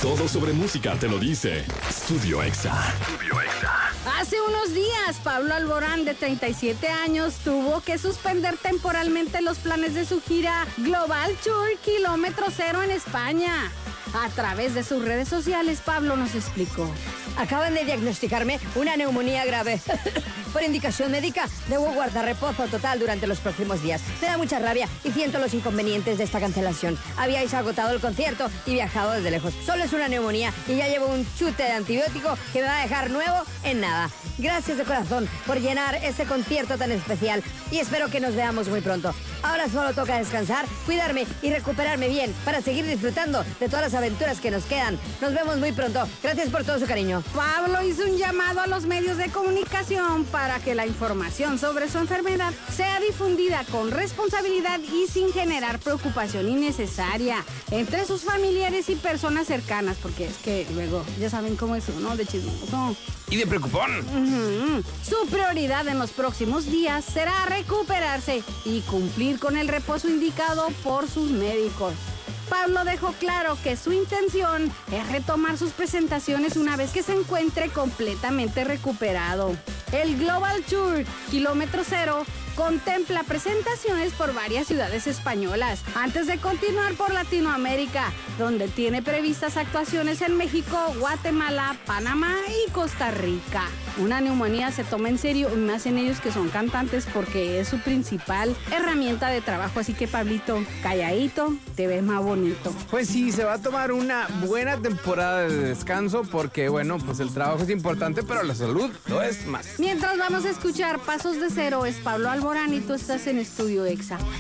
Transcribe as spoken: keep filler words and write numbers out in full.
Todo sobre música te lo dice Estudio Exa. Estudio Exa. Hace unos días, Pablo Alborán, de treinta y siete años, tuvo que suspender temporalmente los planes de su gira Global Tour Kilómetro Cero en España. A través de sus redes sociales, Pablo nos explicó. Acaban de diagnosticarme una neumonía grave. Por indicación médica, debo guardar reposo total durante los próximos días. Me da mucha rabia y siento los inconvenientes de esta cancelación. Habíais agotado el concierto y viajado desde lejos. Solo es una neumonía y ya llevo un chute de antibiótico que me va a dejar nuevo en nada. Gracias de corazón por llenar ese concierto tan especial y espero que nos veamos muy pronto. Ahora solo toca descansar, cuidarme y recuperarme bien para seguir disfrutando de todas las aventuras que nos quedan. Nos vemos muy pronto. Gracias por todo su cariño. Pablo hizo un llamado a los medios de comunicación para que la información sobre su enfermedad sea difundida con responsabilidad y sin generar preocupación innecesaria entre sus familiares y personas cercanas, porque es que luego ya saben cómo es uno de chismoso. Y de preocupón. Uh-huh. Su prioridad en los próximos días será recuperarse y cumplir con el reposo indicado por sus médicos. Pablo dejó claro que su intención es retomar sus presentaciones una vez que se encuentre completamente recuperado. El Global Tour Kilómetro Cero contempla presentaciones por varias ciudades españolas, antes de continuar por Latinoamérica, donde tiene previstas actuaciones en México, Guatemala, Panamá y Costa Rica. Una neumonía se toma en serio, y más en ellos que son cantantes, porque es su principal herramienta de trabajo. Así que, Pablito, calladito, te ves más bonito. Pues sí, se va a tomar una buena temporada de descanso porque, bueno, pues el trabajo es importante, pero la salud lo es más. Mientras vamos a escuchar Pasos de Cero, es Pablo Alborán y tú estás en Estudio Exa.